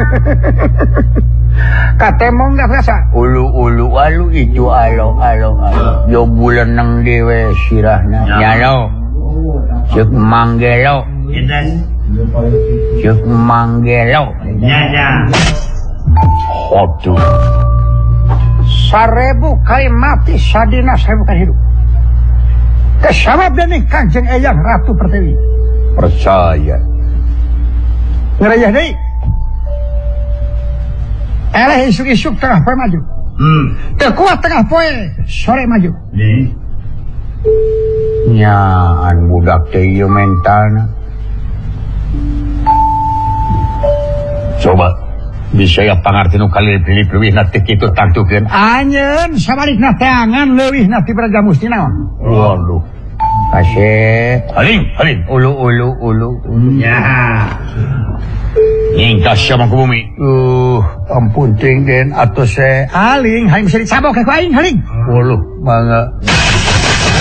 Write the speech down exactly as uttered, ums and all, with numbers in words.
Katemong nggak berasa. Ulu-ulu alu itu alo alo alo. Yo bulan nang dewe sirahna. Nyalo. Cek manggelo. Cek manggelo. Nyanya. Waduh. Sarebu kali mati sadina sarebu kali hidup. Kesabab dening Kangjeng Eyang Ratu Pertiwi. Percaya. Ngerayah deui. Eleh isuk-isuk tengah poe maju. Hmm. Teu kuat tengah poe sore maju. Nih. Nyaan budak teh ieu mentalna. Coba bisa ya pangarti nu kali pilih leuwih na teh kitu tangtukeun. Anjeun sabalikna teangan leuwih na ti Braja Musti naon. Waduh. Kasih. Haling, haling. Ulu ulu ulu ulu. Ya. Ingkas sama ke bumi. Uh, ampun ting den atuh se aling hayang bisa dicabok ke ku aing haling. Waduh, mangga